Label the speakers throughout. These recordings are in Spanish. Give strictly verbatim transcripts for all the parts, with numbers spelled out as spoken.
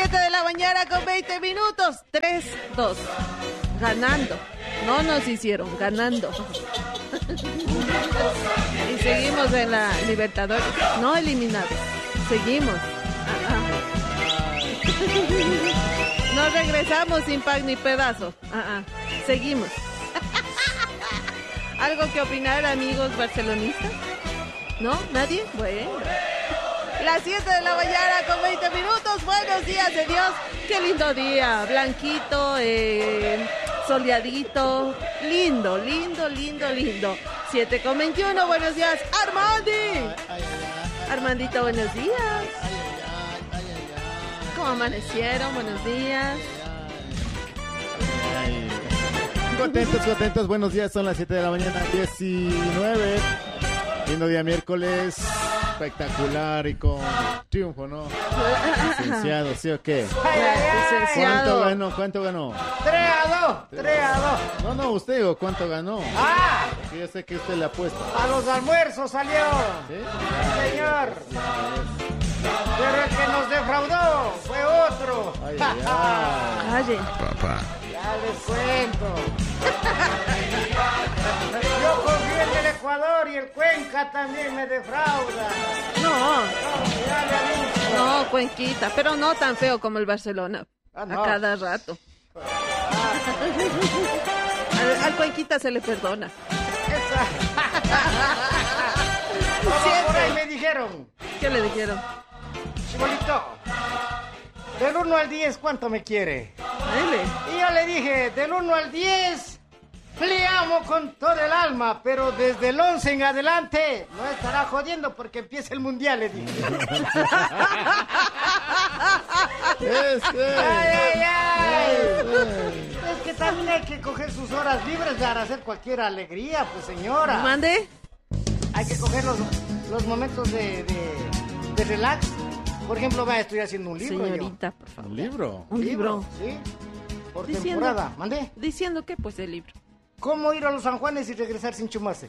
Speaker 1: siete de la mañana con veinte minutos. tres dos. Ganando. No nos hicieron, ganando. Y seguimos en la Libertadores. No eliminados. Seguimos. No regresamos sin pan ni pedazo. Uh-uh. Seguimos. ¿Algo que opinar, amigos barcelonistas? ¿No? ¿Nadie? Bueno. Las siete de la mañana con veinte minutos. Buenos días de Dios. Qué lindo día. Blanquito, eh, soleadito. Lindo, lindo, lindo, lindo. siete con veintiuno. Buenos días, Armandi. Ay, ay, ay, Armandito, buenos días. Ay, ay, ay, ay, ay. ¿Cómo amanecieron? Buenos días.
Speaker 2: Ay, ay. Contentos, contentos. Buenos días. Son las siete de la mañana, diecinueve. Lindo día miércoles. Espectacular y con triunfo, ¿no? Licenciado, ¿sí o qué?
Speaker 1: Licenciado.
Speaker 2: ¿Cuánto ganó? ¿Cuánto ganó?
Speaker 3: tres a dos. tres a dos.
Speaker 2: No, no, usted digo, ¿cuánto ganó?
Speaker 3: ¡Ah!
Speaker 2: Porque yo sé que usted le apuesta.
Speaker 3: A los almuerzos salió.
Speaker 2: ¿Sí?
Speaker 3: Señor. Pero el que nos defraudó fue otro.
Speaker 2: Ay, ay, ay.
Speaker 1: Calle.
Speaker 4: Papá.
Speaker 3: Ya les cuento. Yo confío en el Ecuador y el Cuenca también me defrauda.
Speaker 1: No,
Speaker 3: No, ya le aviso.
Speaker 1: no, Cuenquita, pero no tan feo como el Barcelona.
Speaker 3: Ah, no.
Speaker 1: A cada rato. Al, al Cuenquita se le perdona.
Speaker 3: Esa. Como por ahí me dijeron.
Speaker 1: ¿Qué le dijeron?
Speaker 3: Chibolito, del uno al diez, ¿cuánto me quiere?
Speaker 1: Dale.
Speaker 3: Y yo le dije, del uno al diez, le amo con todo el alma, pero desde el once en adelante no estará jodiendo porque empieza el mundial, le dije.
Speaker 2: Ese.
Speaker 3: ¡Ay, ay, ay!
Speaker 2: Ese.
Speaker 3: Es que también hay que coger sus horas libres para hacer cualquier alegría, pues señora.
Speaker 1: ¿Mande?
Speaker 3: Hay que coger los, los momentos de, de, de relax. Por ejemplo, va, estoy haciendo un libro.
Speaker 1: Señorita, por
Speaker 2: ¿Un
Speaker 1: favor.
Speaker 2: libro?
Speaker 1: Un libro.
Speaker 3: Sí. Por
Speaker 1: Diciendo-
Speaker 3: temporada. ¿Mandé?
Speaker 1: ¿Diciendo qué? Pues el libro.
Speaker 3: ¿Cómo ir a los San Juanes y regresar sin chumarse?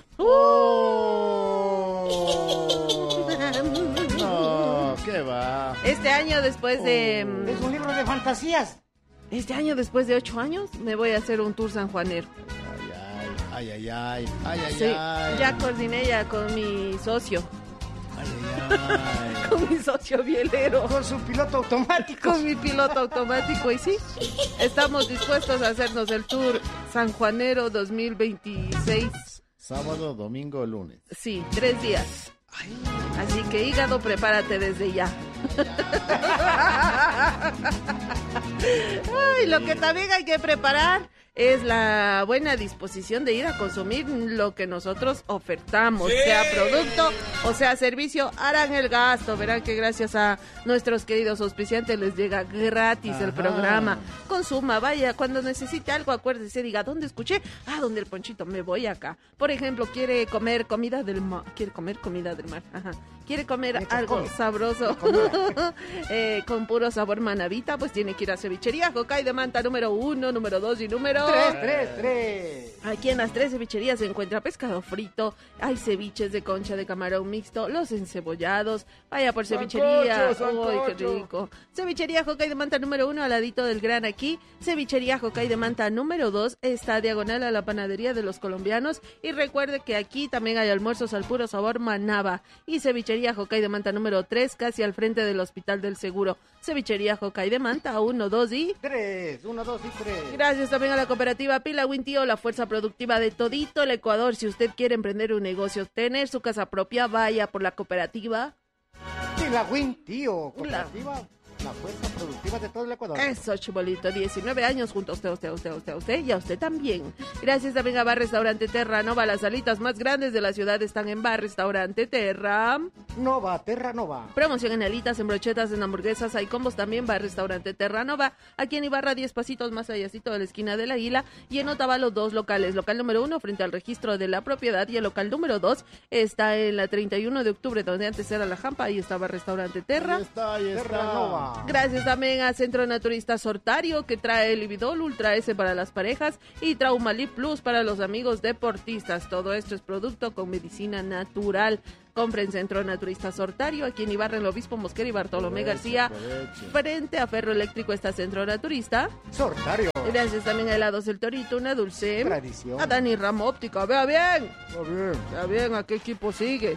Speaker 2: Oh. No, ¿qué va?
Speaker 1: Este año después de... mm,
Speaker 3: Es un libro de fantasías.
Speaker 1: Este año después de ocho años me voy a hacer un tour sanjuanero.
Speaker 2: Ay, ay, ay, ay, ay, ay,
Speaker 1: Sí,
Speaker 2: ay.
Speaker 1: ya coordiné ya con mi socio.
Speaker 2: Ay, ay, ay.
Speaker 1: Con mi socio bielero.
Speaker 3: Con su piloto automático.
Speaker 1: Con mi piloto automático. Y sí, estamos dispuestos a hacernos el tour sanjuanero dos mil veintiséis.
Speaker 2: Sábado, domingo, lunes.
Speaker 1: Sí, tres días. Así que hígado, prepárate desde ya. Ay, lo que también hay que preparar es la buena disposición de ir a consumir lo que nosotros ofertamos,
Speaker 4: ¡Sí!
Speaker 1: sea producto o sea servicio. Harán el gasto, verán que gracias a nuestros queridos auspiciantes les llega gratis el
Speaker 2: Ajá.
Speaker 1: programa. Consuma, vaya, cuando necesite algo, acuérdese, diga, ¿dónde escuché? Ah, donde el Ponchito, me voy acá. Por ejemplo, quiere comer comida del mar, quiere comer comida del mar, ajá. Quiere comer
Speaker 3: Mientras
Speaker 1: algo
Speaker 3: come.
Speaker 1: sabroso eh, con puro sabor manavita, pues tiene que ir a Cevichería Jocay de Manta número uno, número dos y número
Speaker 3: Tres, tres, tres.
Speaker 1: Aquí en las tres cevicherías se encuentra pescado frito, hay ceviches de concha de camarón mixto, los encebollados, vaya por cevichería,
Speaker 3: Sancocho,
Speaker 1: ¡ay, qué
Speaker 3: sancocho.
Speaker 1: rico! Cevichería Jocay de Manta número uno, al ladito del Gran aquí, Cevichería Jocay de Manta número dos, está diagonal a la panadería de los colombianos, y recuerde que aquí también hay almuerzos al puro sabor manaba, y Cevichería Jocay de Manta número tres, casi al frente del Hospital del Seguro. Cevichería Jocay de Manta, uno, dos y...
Speaker 3: Tres, uno, dos y tres.
Speaker 1: Gracias también a la cooperativa Pila Wintío, la fuerza productiva de todito el Ecuador. Si usted quiere emprender un negocio, tener su casa propia, vaya por la cooperativa.
Speaker 3: Y la Win, tío. Cooperativa, la fuerza productiva de todo el Ecuador.
Speaker 1: Eso, chibolito, diecinueve años junto a usted, usted, usted, usted, usted y a usted también. Gracias también a Bar Restaurante Terra Nova, las salitas más grandes de la ciudad están en Bar Restaurante Terra.
Speaker 3: Nova, Terra Nova.
Speaker 1: Promoción en alitas, en brochetas, en hamburguesas, hay combos también. Bar Restaurante Terra Nova, aquí en Ibarra, diez pasitos más allácito de la esquina de la Águila, y en Otavalo dos locales. Local número uno frente al registro de la propiedad, y el local número dos está en la treinta y uno de octubre, donde antes era la Jampa, ahí estaba Restaurante Terra.
Speaker 2: Ahí está, ahí está.
Speaker 3: Terra Nova.
Speaker 1: Gracias también a Centro Naturista Sortario, que trae Lividol Ultra S para las parejas y Traumalip Plus para los amigos deportistas. Todo esto es producto con medicina natural. Compra en Centro Naturista Sortario, aquí en Ibarra, en el Obispo Mosquera y Bartolomé
Speaker 2: Aproveche,
Speaker 1: García.
Speaker 2: aproveche.
Speaker 1: Frente a Ferro Eléctrico está Centro Naturista.
Speaker 3: Sortario.
Speaker 1: Gracias también a Helados El Torito, una dulce.
Speaker 3: Tradición.
Speaker 1: A Dani Ramo Óptica, vea bien.
Speaker 3: Está bien.
Speaker 1: Vea bien a qué equipo sigue.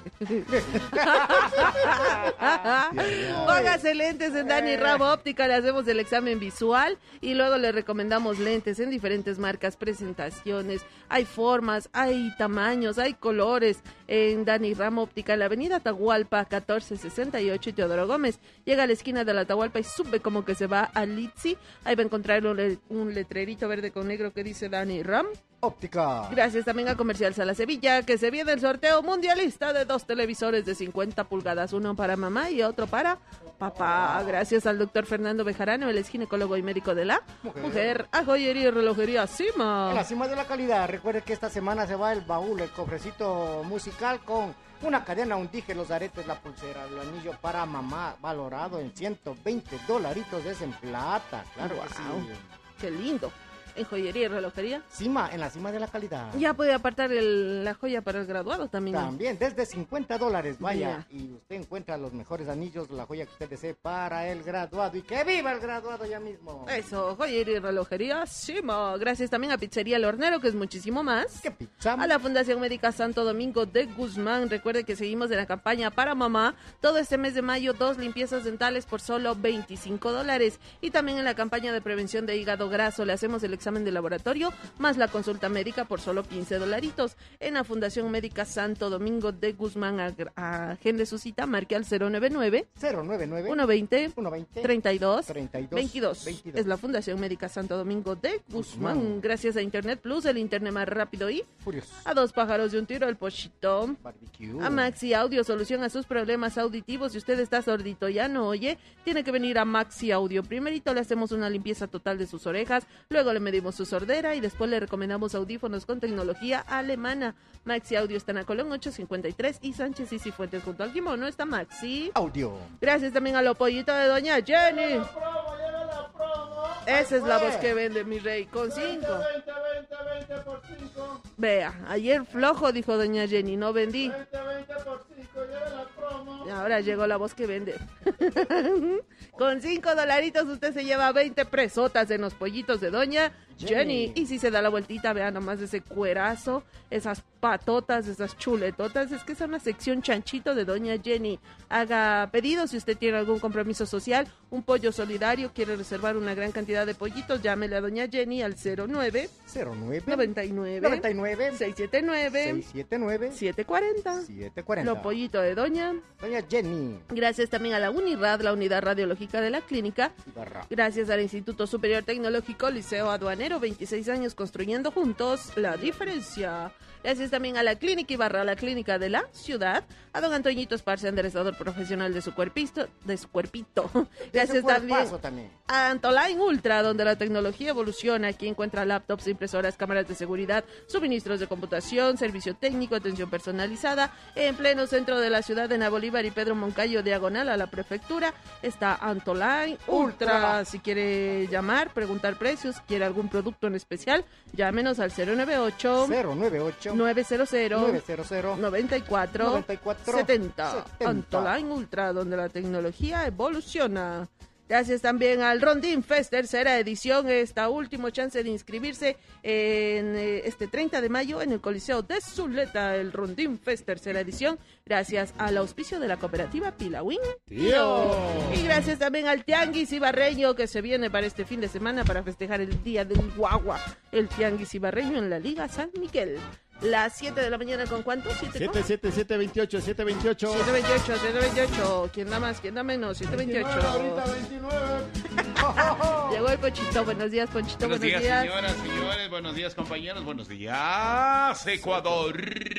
Speaker 1: Póngase lentes en Dani Ramo Óptica, le hacemos el examen visual y luego le recomendamos lentes en diferentes marcas, presentaciones, hay formas, hay tamaños, hay colores en Dani Ramo Óptica, en la avenida Atahualpa catorce sesenta y ocho y Teodoro Gómez. Llega a la esquina de la Atahualpa y sube como que se va a Litsi, ahí va a encontrar un, le- un letrerito verde con negro que dice Dani Ram.
Speaker 3: Óptica.
Speaker 1: Gracias también a Comercial Sala Sevilla, que se viene el sorteo mundialista de dos televisores de cincuenta pulgadas, uno para mamá y otro para papá. Gracias al doctor Fernando Bejarano, él es ginecólogo y médico de la mujer,
Speaker 3: Mujer.
Speaker 1: a joyería y relojería Cima.
Speaker 3: En la cima de la calidad. Recuerde que esta semana se va el baúl, el cofrecito musical con una cadena, un dije, los aretes, la pulsera, el anillo para mamá, valorado en ciento veinte dolaritos, es en plata. Claro que
Speaker 1: Guau.
Speaker 3: sí.
Speaker 1: Qué lindo. En joyería y relojería.
Speaker 3: Cima, en la cima de la calidad.
Speaker 1: Ya puede apartar el- la joya para el graduado también. ¿no?
Speaker 3: También desde cincuenta dólares, vaya, y usted encuentra los mejores anillos, la joya que usted desee para el graduado. Y que viva el graduado ya mismo.
Speaker 1: Eso, joyería y relojería Cima. Gracias también a Pizzería El Hornero, que es muchísimo más.
Speaker 3: ¿Qué pizza?
Speaker 1: A la Fundación Médica Santo Domingo de Guzmán. Recuerde que seguimos en la campaña para mamá. Todo este mes de mayo, dos limpiezas dentales por solo veinticinco dólares. Y también en la campaña de prevención de hígado graso. Le hacemos el examen de laboratorio más la consulta médica por solo quince dolaritos. En la Fundación Médica Santo Domingo de Guzmán, ag- agende su cita, marque al cero nueve nueve,
Speaker 3: cero nueve nueve,
Speaker 1: uno veinte,
Speaker 3: uno veinte,
Speaker 1: treinta y dos,
Speaker 3: treinta y dos,
Speaker 1: veintidós.
Speaker 3: veintidós.
Speaker 1: Es la Fundación Médica Santo Domingo de Guzmán.
Speaker 3: Guzmán.
Speaker 1: Gracias a Internet Plus, el internet más rápido y
Speaker 3: Furioso.
Speaker 1: a dos pájaros de un tiro, el pochito.
Speaker 3: Barbecue.
Speaker 1: A Maxi Audio, solución a sus problemas auditivos. Si usted está sordito, ya no oye, tiene que venir a Maxi Audio. Primerito le hacemos una limpieza total de sus orejas, luego le medimos su sordera y después le recomendamos audífonos con tecnología alemana. Maxi Audio está en la Colón ocho cincuenta y tres y Sánchez y Cifuentes junto al Kimono está Maxi.
Speaker 3: Audio.
Speaker 1: Gracias también a los pollitos de Doña Jenny. Esa es la voz que vende, mi rey, con cinco.
Speaker 2: veinte, veinte, veinte por cinco.
Speaker 1: Vea, ayer flojo, dijo Doña Jenny, no vendí.
Speaker 2: veinte, veinte por cinco, lleva la promo.
Speaker 1: Y ahora llegó la voz que vende. Con cinco dolaritos usted se lleva veinte presotas en los pollitos de Doña Jenny.
Speaker 3: Jenny.
Speaker 1: Y si se da la vueltita, vea nomás ese cuerazo, esas patotas, esas chuletotas. Es que es una sección chanchito de Doña Jenny. Haga pedidos si usted tiene algún compromiso social, un pollo solidario, quiere reservar una gran cantidad de pollitos, llámele a Doña Jenny al cero nueve,
Speaker 3: cero nueve,
Speaker 1: noventa y nueve,
Speaker 3: noventa y nueve,
Speaker 1: seiscientos setenta y nueve,
Speaker 3: seiscientos setenta y nueve,
Speaker 1: setecientos cuarenta.
Speaker 3: setecientos cuarenta.
Speaker 1: Los pollitos de Doña.
Speaker 3: Doña Jenny.
Speaker 1: Gracias también a la UNIRAD, la Unidad Radiológica de la Clínica.
Speaker 3: Ibarra.
Speaker 1: Gracias al Instituto Superior Tecnológico Liceo Aduanero, veintiséis años construyendo juntos la diferencia. Gracias también a la Clínica Ibarra, la clínica de la ciudad. A don Antoñito Esparce, enderezador profesional de su cuerpito. De su cuerpito. Gracias
Speaker 3: Ese
Speaker 1: también
Speaker 3: cuerpazo también.
Speaker 1: a Antoline Ultra, donde la tecnología evoluciona. Aquí encuentra laptops, impresoras, cámaras de seguridad, suministros de computación, servicio técnico, atención personalizada. En pleno centro de la ciudad, en la Bolívar y Pedro Moncayo, diagonal a la prefectura, está Antoline Ultra.
Speaker 3: Ultra.
Speaker 1: Si quiere llamar, preguntar precios, quiere algún producto en especial, llámenos al cero nueve ocho,
Speaker 3: cero nueve ocho,
Speaker 1: nueve cero cero,
Speaker 3: nueve cero cero,
Speaker 1: noventa y cuatro,
Speaker 3: noventa y cuatro,
Speaker 1: setenta.
Speaker 3: setenta.
Speaker 1: Antoline Ultra, donde la tecnología evoluciona. Gracias también al Rondín Fest, tercera edición, esta última chance de inscribirse en eh, este treinta de mayo en el Coliseo de Zuleta, el Rondín Fest, tercera edición, gracias al auspicio de la cooperativa Pilawin.
Speaker 2: Tío.
Speaker 1: Y gracias también al Tianguis Ibarreño que se viene para este fin de semana para festejar el Día del Guagua, el Tianguis Ibarreño en la Liga San Miguel. Las siete de la mañana, ¿con cuánto? ¿siete
Speaker 2: siete, siete, siete, veintiocho, siete, veintiocho.
Speaker 1: siete veintiocho, siete veintiocho. ¿Quién da más? ¿Quién da menos? siete veintiocho.
Speaker 2: Ahorita veintinueve.
Speaker 1: Llegó el Ponchito. Buenos días, Ponchito.
Speaker 4: Buenos días, señoras, señores. Buenos días, compañeros. Buenos días, Ecuador.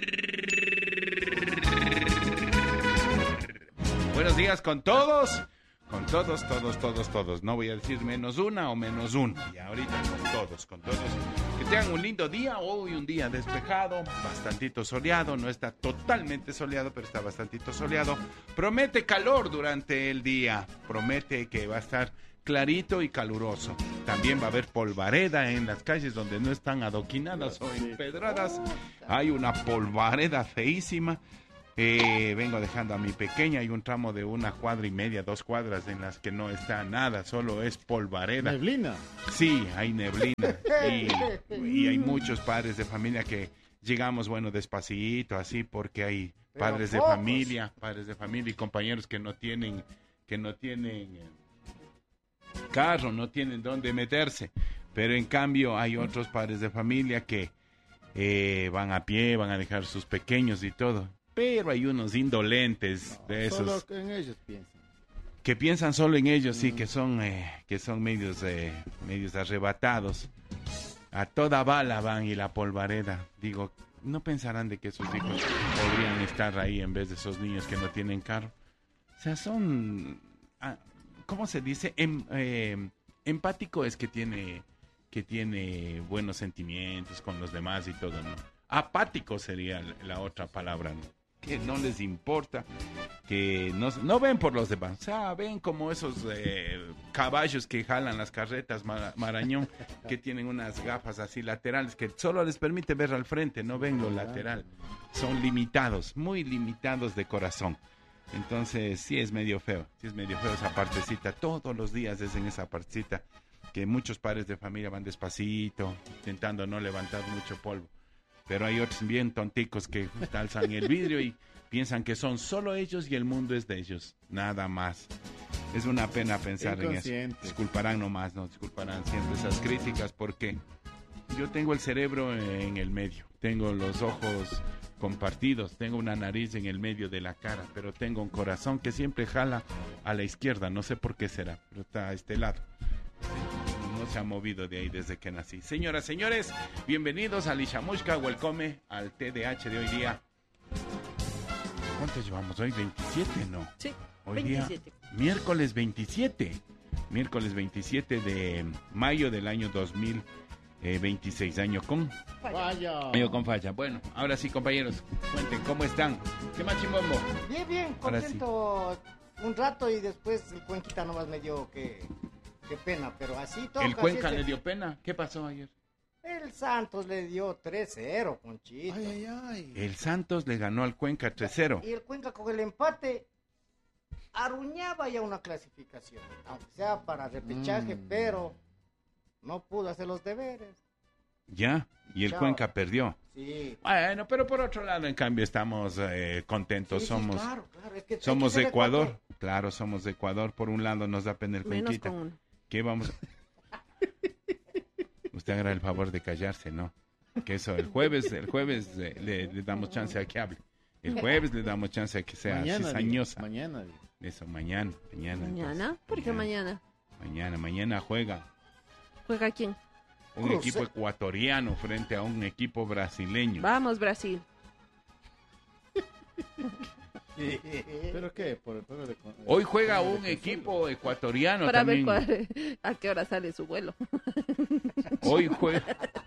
Speaker 4: Buenos días con todos. Con todos, todos, todos, todos. No voy a decir menos una o menos uno. Y ahorita con todos, con todos. Que tengan un lindo día. Hoy un día despejado, bastantito soleado. No está totalmente soleado, pero está bastantito soleado. Promete calor durante el día. Promete que va a estar clarito y caluroso. También va a haber polvareda en las calles donde no están adoquinadas o empedradas. Hay una polvareda feísima. Eh, vengo dejando a mi pequeña. Hay un tramo de una cuadra y media, dos cuadras en las que no está nada, solo es polvareda.
Speaker 2: Neblina.
Speaker 4: Sí, hay neblina. Y, y hay muchos padres de familia que llegamos, bueno, despacito, así, porque hay
Speaker 3: Pero
Speaker 4: padres de
Speaker 3: pocos.
Speaker 4: familia, padres de familia y compañeros que no tienen, que no tienen eh, carro, no tienen dónde meterse. Pero en cambio hay otros padres de familia que eh, van a pie, van a dejar sus pequeños y todo. Pero hay unos indolentes
Speaker 2: No,
Speaker 4: de esos
Speaker 2: Solo en ellos piensan.
Speaker 4: que piensan solo en ellos, sí,
Speaker 2: Mm.
Speaker 4: que son eh, que son medios eh, medios arrebatados. A toda bala van y la polvareda. Digo, ¿no pensarán de que sus hijos podrían estar ahí en vez de esos niños que no tienen carro? O sea, son, ah, ¿cómo se dice? Em, eh, empático es que tiene que tiene buenos sentimientos con los demás y todo, ¿no? Apático sería la otra palabra, ¿no? Que no les importa, que no, no ven por los demás, o sea, ven como esos eh, caballos que jalan las carretas Mara- Marañón, que tienen unas gafas así laterales, que solo les permite ver al frente, no ven lo lateral, son limitados, muy limitados de corazón. Entonces sí es medio feo, sí es medio feo esa partecita, todos los días es en esa partecita, que muchos padres de familia van despacito, intentando no levantar mucho polvo. Pero hay otros bien tonticos que alzan el vidrio y piensan que son solo ellos y el mundo es de ellos, nada más. Es una pena pensar en eso.
Speaker 2: Inconsciente.
Speaker 4: Disculparán nomás, no disculparán siempre esas críticas porque yo tengo el cerebro en el medio, tengo los ojos compartidos, tengo una nariz en el medio de la cara, pero tengo un corazón que siempre jala a la izquierda, no sé por qué será, pero está a este lado. No se ha movido de ahí desde que nací. Señoras, señores, bienvenidos a Lishamushka, welcome al T D H de hoy día. ¿Cuántos llevamos hoy? ¿veintisiete? No.
Speaker 1: Sí,
Speaker 4: Hoy
Speaker 1: veintisiete.
Speaker 4: día, miércoles veintisiete. Miércoles veintisiete de mayo del año dos mil veintiséis. Año con...
Speaker 2: Vaya.
Speaker 4: Año con falla. Bueno, ahora sí, compañeros, cuenten, ¿cómo están? ¿Qué más, chimbombo?
Speaker 3: Bien, bien,
Speaker 4: Ahora sí.
Speaker 3: contento un rato y después el Cuenquita nomás me dio que, que pena, pero así toca.
Speaker 4: ¿El Cuenca
Speaker 3: así
Speaker 4: le
Speaker 3: es
Speaker 4: dio pena? ¿Qué pasó ayer?
Speaker 3: El Santos le dio tres cero, Conchito.
Speaker 2: Ay, ay, ay.
Speaker 4: El Santos le ganó al Cuenca tres cero.
Speaker 3: Y el Cuenca con el empate arruñaba ya una clasificación, aunque sea para repechaje,
Speaker 2: Mm.
Speaker 3: pero no pudo hacer los deberes.
Speaker 4: Ya, y el
Speaker 3: Chao.
Speaker 4: Cuenca perdió.
Speaker 3: Sí.
Speaker 4: Bueno, pero por otro lado, en cambio, estamos eh, contentos.
Speaker 3: Sí, sí,
Speaker 4: somos
Speaker 3: claro, claro, es que hay
Speaker 4: somos
Speaker 3: que
Speaker 4: de
Speaker 3: ser
Speaker 4: Ecuador. Claro, somos de Ecuador. Por un lado nos da pena el
Speaker 1: Menos
Speaker 4: Cuenquita.
Speaker 1: con uno.
Speaker 4: ¿Qué vamos? Usted haga el favor de callarse, ¿no? Que eso, el jueves, el jueves eh, le, le damos chance a que hable. El jueves le damos chance a que sea
Speaker 2: Mañana,
Speaker 4: cizañosa.
Speaker 2: digo, mañana. digo.
Speaker 4: Eso, mañana, mañana.
Speaker 1: ¿Mañana? ¿Por qué mañana?
Speaker 4: Mañana, mañana juega
Speaker 1: ¿Juega quién?
Speaker 4: un
Speaker 3: Cruce-
Speaker 4: equipo ecuatoriano frente a un equipo brasileño.
Speaker 1: Vamos, Brasil.
Speaker 2: ¿Pero qué? Por el juego de...
Speaker 4: Hoy juega
Speaker 2: de
Speaker 4: un
Speaker 2: consuelo.
Speaker 4: equipo ecuatoriano
Speaker 1: Para ver
Speaker 4: también.
Speaker 1: cuál- a qué hora sale su vuelo.
Speaker 4: Hoy juega.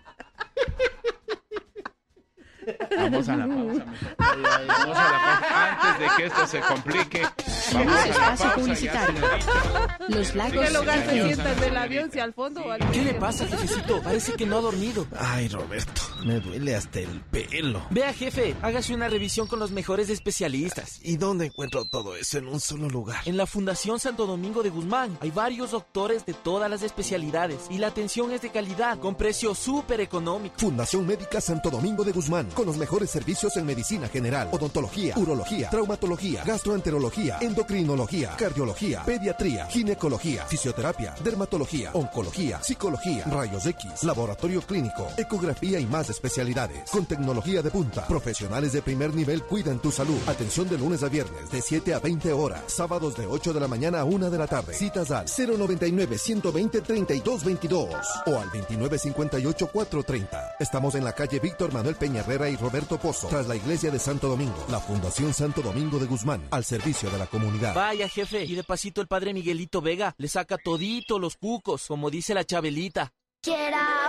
Speaker 4: Vamos a la pausa, mejor.
Speaker 2: Ay, ay, ay.
Speaker 4: Vamos a la pausa. Antes de que esto se complique, vamos a la
Speaker 5: Espacio
Speaker 4: pausa.
Speaker 5: publicitario.
Speaker 4: Ya se lo he dicho.
Speaker 5: Los
Speaker 4: Sí,
Speaker 5: lagos
Speaker 1: ¿Qué
Speaker 4: sí,
Speaker 1: lugar se
Speaker 4: señor,
Speaker 1: sienta en el
Speaker 4: señorita.
Speaker 1: avión? ¿Si al fondo o al
Speaker 6: ¿Qué le
Speaker 1: medio?
Speaker 6: pasa, jefecito? Parece que no ha dormido.
Speaker 7: Ay, Roberto, me duele hasta el pelo.
Speaker 6: Vea, jefe, hágase una revisión con los mejores especialistas.
Speaker 7: ¿Y dónde encuentro todo eso en un solo lugar?
Speaker 6: En la Fundación Santo Domingo de Guzmán hay varios doctores de todas las especialidades y la atención es de calidad con precio súper económico.
Speaker 8: Fundación Médica Santo Domingo de Guzmán, con los mejores servicios en medicina general, odontología, urología, traumatología, gastroenterología, endocrinología, cardiología, pediatría, ginecología, fisioterapia, dermatología, oncología, psicología, rayos X, laboratorio clínico, ecografía y más especialidades. Con tecnología de punta, profesionales de primer nivel cuidan tu salud. Atención de lunes a viernes de siete a veinte horas, sábados de ocho de la mañana a una de la tarde. Citas al cero noventa y nueve, ciento veinte, treinta y dos veintidós o al veintinueve cincuenta y ocho, cuatrocientos treinta. Estamos en la calle Víctor Manuel Peña Herrera y Roberto Pozo, tras la iglesia de Santo Domingo. La Fundación Santo Domingo de Guzmán, al servicio de la comunidad.
Speaker 6: Vaya, jefe, y de pasito el padre Miguelito Vega le saca todito los cucos, como dice la Chabelita.
Speaker 9: Quiera